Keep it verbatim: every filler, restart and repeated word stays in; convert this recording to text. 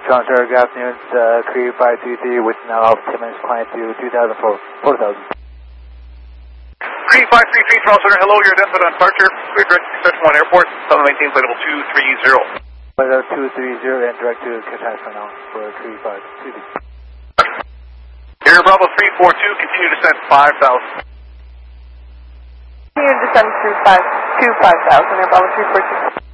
Transfer good afternoon, uh, Cree five two three with now off ten minutes climb to two thousand four, four thousand. Cree five three three, transfer, hello, you're identified on departure, clear direct to Section one Airport, Southern maintain flight level two three zero. Flight level two three zero and direct to transfer now for Cree five two three. Air Bravo three four two, continue descent five thousand. Continue descent through five, to five thousand, Air Bravo three four two.